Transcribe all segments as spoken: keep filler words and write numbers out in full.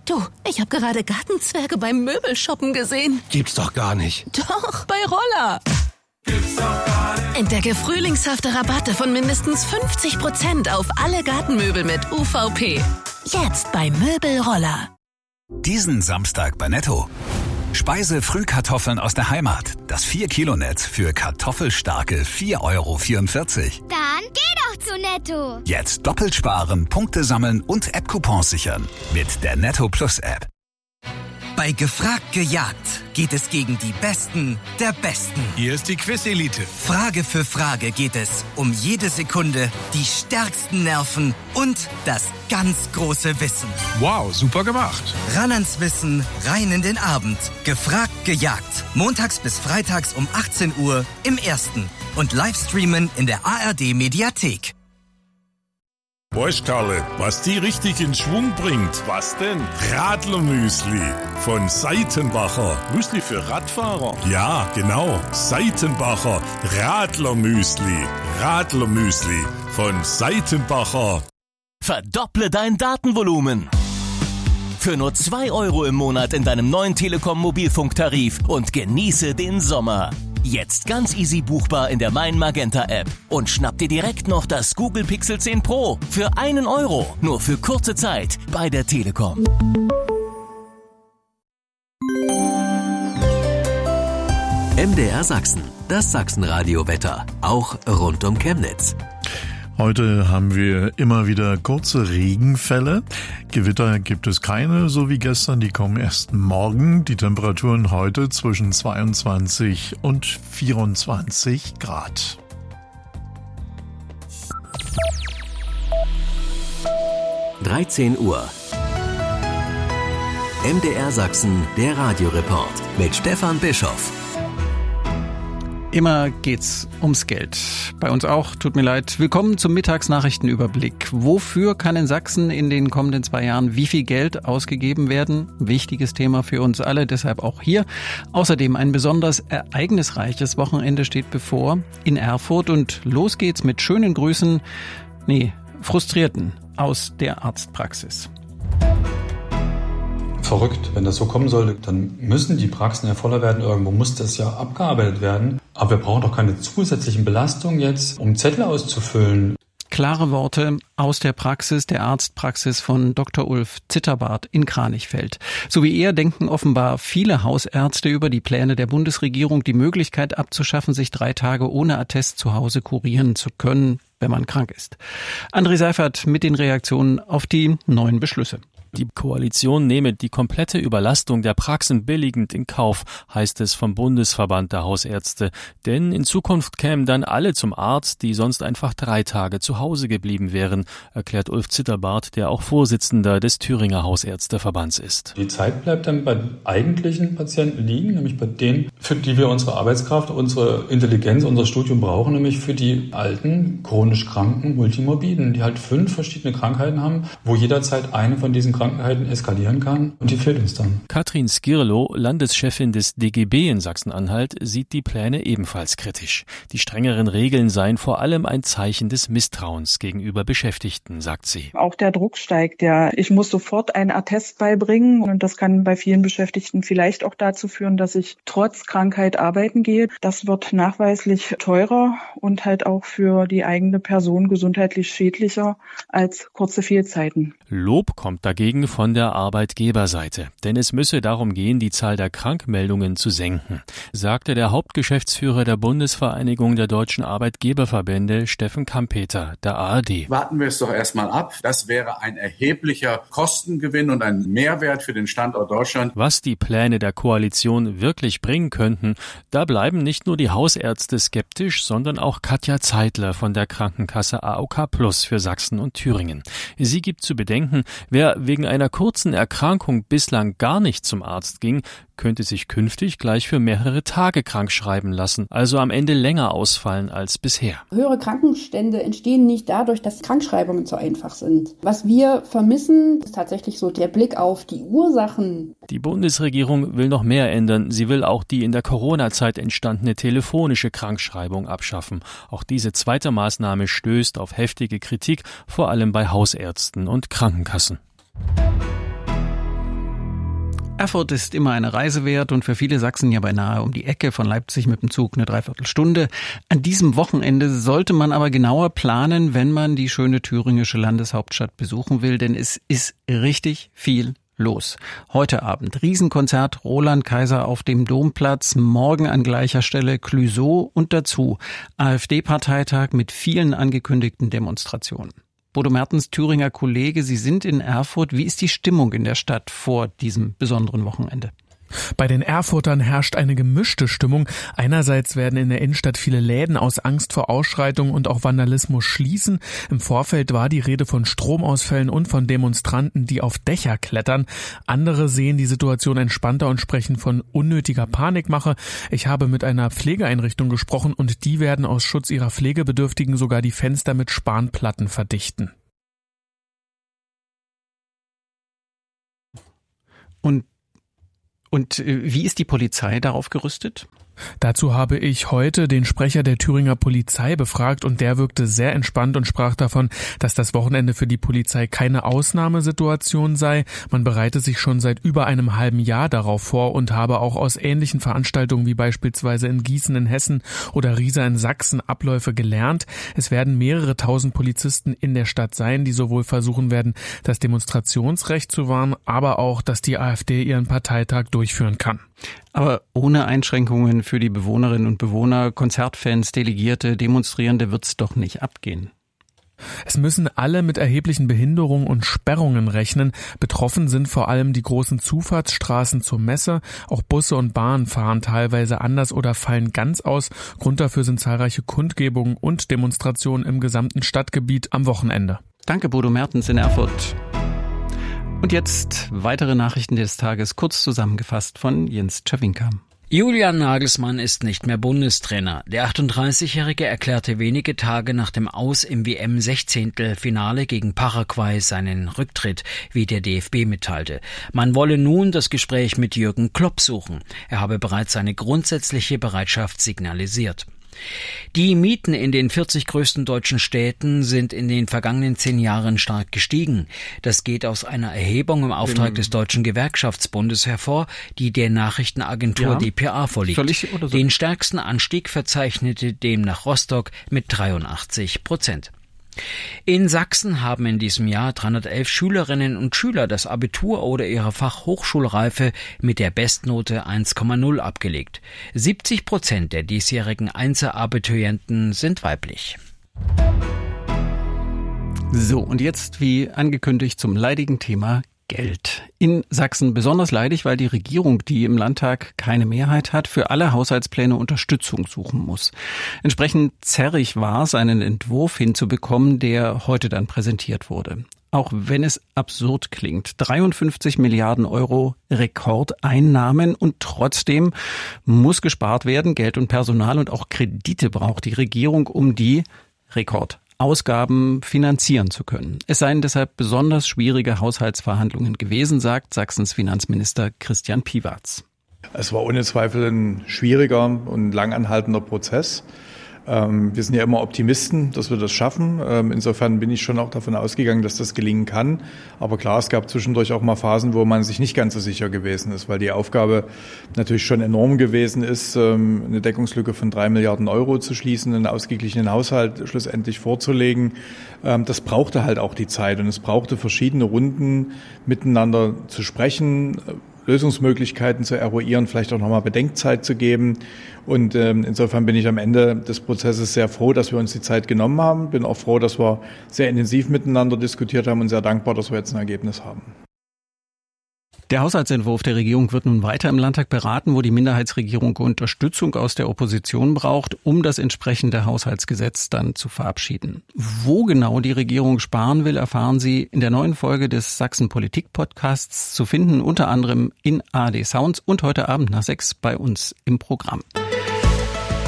Du, ich habe gerade Gartenzwerge beim Möbelshoppen gesehen. Gibt's doch gar nicht. Doch, bei Roller. Gibt's doch gar nicht. Entdecke frühlingshafte Rabatte von mindestens fünfzig Prozent auf alle Gartenmöbel mit U V P. Jetzt bei Möbelroller. Diesen Samstag bei Netto. Speise-Frühkartoffeln aus der Heimat. Das vier Kilo Netz für kartoffelstarke vier Euro vierundvierzig. Dann geh doch zu Netto. Jetzt doppelt sparen, Punkte sammeln und App-Coupons sichern. Mit der Netto Plus App. Bei Gefragt gejagt geht es gegen die Besten der Besten. Hier ist die Quiz-Elite. Frage für Frage geht es um jede Sekunde, die stärksten Nerven und das ganz große Wissen. Wow, super gemacht. Ran ans Wissen, rein in den Abend. Gefragt gejagt. Montags bis freitags um achtzehn Uhr im Ersten. Und Livestreamen in der A R D-Mediathek. Weißt Karle, was die richtig in Schwung bringt? Was denn? Radlermüsli von Seitenbacher. Müsli für Radfahrer? Ja, genau. Seitenbacher Radlermüsli. Radlermüsli von Seitenbacher. Verdopple dein Datenvolumen. Für nur zwei Euro im Monat in deinem neuen Telekom-Mobilfunktarif und genieße den Sommer. Jetzt ganz easy buchbar in der Mein Magenta App. Und schnapp dir direkt noch das Google Pixel zehn Pro für einen Euro. Nur für kurze Zeit bei der Telekom. M D R Sachsen, das Sachsenradio-Wetter. Auch rund um Chemnitz. Heute haben wir immer wieder kurze Regenfälle. Gewitter gibt es keine, so wie gestern, die kommen erst morgen. Die Temperaturen heute zwischen zweiundzwanzig und vierundzwanzig Grad. dreizehn Uhr. M D R Sachsen, der Radioreport mit Stefan Bischoff. Immer geht's ums Geld. Bei uns auch, tut mir leid. Willkommen zum Mittagsnachrichtenüberblick. Wofür kann in Sachsen in den kommenden zwei Jahren wie viel Geld ausgegeben werden? Wichtiges Thema für uns alle, deshalb auch hier. Außerdem ein besonders ereignisreiches Wochenende steht bevor in Erfurt und los geht's mit schönen Grüßen, nee, Frustrierten aus der Arztpraxis. Verrückt. Wenn das so kommen sollte, dann müssen die Praxen ja voller werden. Irgendwo muss das ja abgearbeitet werden. Aber wir brauchen doch keine zusätzlichen Belastungen jetzt, um Zettel auszufüllen. Klare Worte aus der Praxis, der Arztpraxis von Doktor Ulf Zitterbart in Kranichfeld. So wie er denken offenbar viele Hausärzte über die Pläne der Bundesregierung, die Möglichkeit abzuschaffen, sich drei Tage ohne Attest zu Hause kurieren zu können, wenn man krank ist. André Seifert mit den Reaktionen auf die neuen Beschlüsse. Die Koalition nehme die komplette Überlastung der Praxen billigend in Kauf, heißt es vom Bundesverband der Hausärzte. Denn in Zukunft kämen dann alle zum Arzt, die sonst einfach drei Tage zu Hause geblieben wären, erklärt Ulf Zitterbart, der auch Vorsitzender des Thüringer Hausärzteverbands ist. Die Zeit bleibt dann bei eigentlichen Patienten liegen, nämlich bei denen, für die wir unsere Arbeitskraft, unsere Intelligenz, unser Studium brauchen, nämlich für die alten, chronisch kranken Multimorbiden, die halt fünf verschiedene Krankheiten haben, wo jederzeit eine von diesen Krankheiten eskalieren kann und die fehlt uns dann. Katrin Skirlo, Landeschefin des D G B in Sachsen-Anhalt, sieht die Pläne ebenfalls kritisch. Die strengeren Regeln seien vor allem ein Zeichen des Misstrauens gegenüber Beschäftigten, sagt sie. Auch der Druck steigt ja. Ich muss sofort einen Attest beibringen und das kann bei vielen Beschäftigten vielleicht auch dazu führen, dass ich trotz Krankheit arbeiten gehe. Das wird nachweislich teurer und halt auch für die eigene Person gesundheitlich schädlicher als kurze Fehlzeiten. Lob kommt dagegen von der Arbeitgeberseite, denn es müsse darum gehen, die Zahl der Krankmeldungen zu senken, sagte der Hauptgeschäftsführer der Bundesvereinigung der deutschen Arbeitgeberverbände, Steffen Kampeter, der A R D. Warten wir es doch erstmal ab. Das wäre ein erheblicher Kostengewinn und ein Mehrwert für den Standort Deutschland. Was die Pläne der Koalition wirklich bringen könnten, da bleiben nicht nur die Hausärzte skeptisch, sondern auch Katja Zeitler von der Krankenkasse A O K Plus für Sachsen und Thüringen. Sie gibt zu bedenken, wer wegen einer kurzen Erkrankung bislang gar nicht zum Arzt ging, könnte sich künftig gleich für mehrere Tage krank schreiben lassen, also am Ende länger ausfallen als bisher. Höhere Krankenstände entstehen nicht dadurch, dass Krankschreibungen zu einfach sind. Was wir vermissen, ist tatsächlich so der Blick auf die Ursachen. Die Bundesregierung will noch mehr ändern. Sie will auch die in der Corona-Zeit entstandene telefonische Krankschreibung abschaffen. Auch diese zweite Maßnahme stößt auf heftige Kritik, vor allem bei Hausärzten und Krankenkassen. Erfurt ist immer eine Reise wert und für viele Sachsen ja beinahe um die Ecke, von Leipzig mit dem Zug eine Dreiviertelstunde. An diesem Wochenende sollte man aber genauer planen, wenn man die schöne thüringische Landeshauptstadt besuchen will, denn es ist richtig viel los. Heute Abend Riesenkonzert Roland Kaiser auf dem Domplatz, morgen an gleicher Stelle Clouseau und dazu AfD-Parteitag mit vielen angekündigten Demonstrationen. Bodo Mertens, Thüringer Kollege, Sie sind in Erfurt. Wie ist die Stimmung in der Stadt vor diesem besonderen Wochenende? Bei den Erfurtern herrscht eine gemischte Stimmung. Einerseits werden in der Innenstadt viele Läden aus Angst vor Ausschreitungen und auch Vandalismus schließen. Im Vorfeld war die Rede von Stromausfällen und von Demonstranten, die auf Dächer klettern. Andere sehen die Situation entspannter und sprechen von unnötiger Panikmache. Ich habe mit einer Pflegeeinrichtung gesprochen und die werden aus Schutz ihrer Pflegebedürftigen sogar die Fenster mit Spanplatten verdichten. Und Und wie ist die Polizei darauf gerüstet? Dazu habe ich heute den Sprecher der Thüringer Polizei befragt und der wirkte sehr entspannt und sprach davon, dass das Wochenende für die Polizei keine Ausnahmesituation sei. Man bereite sich schon seit über einem halben Jahr darauf vor und habe auch aus ähnlichen Veranstaltungen wie beispielsweise in Gießen in Hessen oder Riesa in Sachsen Abläufe gelernt. Es werden mehrere tausend Polizisten in der Stadt sein, die sowohl versuchen werden, das Demonstrationsrecht zu wahren, aber auch, dass die AfD ihren Parteitag durchführen kann. Aber ohne Einschränkungen für die Bewohnerinnen und Bewohner, Konzertfans, Delegierte, Demonstrierende wird's doch nicht abgehen. Es müssen alle mit erheblichen Behinderungen und Sperrungen rechnen. Betroffen sind vor allem die großen Zufahrtsstraßen zur Messe. Auch Busse und Bahnen fahren teilweise anders oder fallen ganz aus. Grund dafür sind zahlreiche Kundgebungen und Demonstrationen im gesamten Stadtgebiet am Wochenende. Danke, Bodo Mertens in Erfurt. Und jetzt weitere Nachrichten des Tages, kurz zusammengefasst von Jens Czawinka. Julian Nagelsmann ist nicht mehr Bundestrainer. Der achtunddreißigjährige erklärte wenige Tage nach dem Aus im W M-Sechzehntelfinale gegen Paraguay seinen Rücktritt, wie der D F B mitteilte. Man wolle nun das Gespräch mit Jürgen Klopp suchen. Er habe bereits seine grundsätzliche Bereitschaft signalisiert. Die Mieten in den vierzig größten deutschen Städten sind in den vergangenen zehn Jahren stark gestiegen. Das geht aus einer Erhebung im Auftrag des Deutschen Gewerkschaftsbundes hervor, die der Nachrichtenagentur ja, D P A vorliegt. So? Den stärksten Anstieg verzeichnete demnach Rostock mit dreiundachtzig Prozent. In Sachsen haben in diesem Jahr dreihundertelf Schülerinnen und Schüler das Abitur oder ihre Fachhochschulreife mit der Bestnote eins Komma null abgelegt. siebzig Prozent der diesjährigen Einzelabiturienten sind weiblich. So, und jetzt wie angekündigt zum leidigen Thema Geld. In Sachsen besonders leidig, weil die Regierung, die im Landtag keine Mehrheit hat, für alle Haushaltspläne Unterstützung suchen muss. Entsprechend zerrig war es, einen Entwurf hinzubekommen, der heute dann präsentiert wurde. Auch wenn es absurd klingt. dreiundfünfzig Milliarden Euro Rekordeinnahmen und trotzdem muss gespart werden. Geld und Personal und auch Kredite braucht die Regierung, um die Rekord Ausgaben finanzieren zu können. Es seien deshalb besonders schwierige Haushaltsverhandlungen gewesen, sagt Sachsens Finanzminister Christian Piwarz. Es war ohne Zweifel ein schwieriger und langanhaltender Prozess. Wir sind ja immer Optimisten, dass wir das schaffen. Insofern bin ich schon auch davon ausgegangen, dass das gelingen kann. Aber klar, es gab zwischendurch auch mal Phasen, wo man sich nicht ganz so sicher gewesen ist, weil die Aufgabe natürlich schon enorm gewesen ist, eine Deckungslücke von drei Milliarden Euro zu schließen, einen ausgeglichenen Haushalt schlussendlich vorzulegen. Das brauchte halt auch die Zeit und es brauchte verschiedene Runden miteinander zu sprechen, Lösungsmöglichkeiten zu eruieren, vielleicht auch nochmal Bedenkzeit zu geben. Und ähm, insofern bin ich am Ende des Prozesses sehr froh, dass wir uns die Zeit genommen haben. Bin auch froh, dass wir sehr intensiv miteinander diskutiert haben und sehr dankbar, dass wir jetzt ein Ergebnis haben. Der Haushaltsentwurf der Regierung wird nun weiter im Landtag beraten, wo die Minderheitsregierung Unterstützung aus der Opposition braucht, um das entsprechende Haushaltsgesetz dann zu verabschieden. Wo genau die Regierung sparen will, erfahren Sie in der neuen Folge des Sachsen Politik Podcasts, zu finden unter anderem in A R D Sounds und heute Abend nach sechs bei uns im Programm.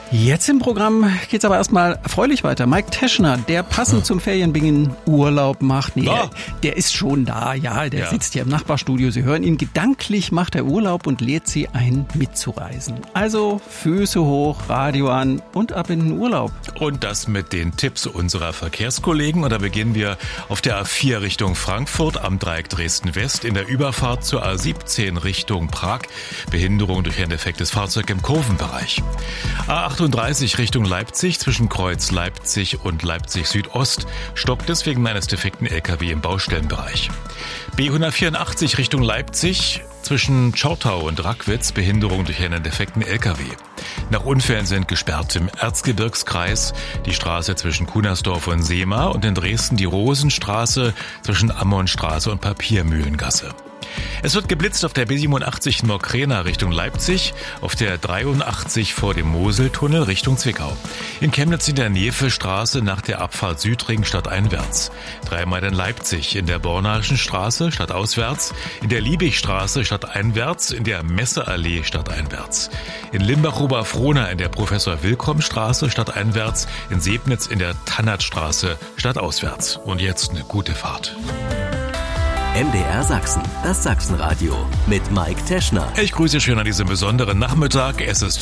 Jetzt im Programm geht's aber erstmal erfreulich weiter. Mike Teschner, der passend zum Ferienbeginn Urlaub macht. Nee, Ja. der, der ist schon da. Ja, der Ja. sitzt hier im Nachbarstudio. Sie hören ihn. Gedanklich macht er Urlaub und lädt Sie ein, mitzureisen. Also Füße hoch, Radio an und ab in den Urlaub. Und das mit den Tipps unserer Verkehrskollegen. Und da beginnen wir auf der A vier Richtung Frankfurt am Dreieck Dresden-West in der Überfahrt zur A siebzehn Richtung Prag. Behinderung durch ein defektes Fahrzeug im Kurvenbereich. A achtunddreißig Richtung Leipzig zwischen Kreuz Leipzig und Leipzig Südost stockt es wegen eines defekten L K W im Baustellenbereich. B hundertvierundachtzig Richtung Leipzig zwischen Tschortau und Rackwitz Behinderung durch einen defekten L K W. Nach Unfällen sind gesperrt im Erzgebirgskreis die Straße zwischen Kunersdorf und Seema und in Dresden die Rosenstraße zwischen Ammonstraße und Papiermühlengasse. Es wird geblitzt auf der B siebenundachtzig Nordkrena Richtung Leipzig, auf der dreiundachtzig vor dem Moseltunnel Richtung Zwickau. In Chemnitz in der Nefelstraße nach der Abfahrt Südring stadteinwärts. Dreimal in Leipzig in der Bornaischen Straße stadtauswärts, in der Liebichstraße stadteinwärts, in der Messeallee stadteinwärts. In Limbach-Oberfrohna in der Professor-Willkomm-Straße stadteinwärts, in Sebnitz in der Tannertstraße stadtauswärts. Und jetzt eine gute Fahrt. M D R Sachsen, das Sachsenradio mit Mike Teschner. Ich grüße schön an diesem besonderen Nachmittag. Es ist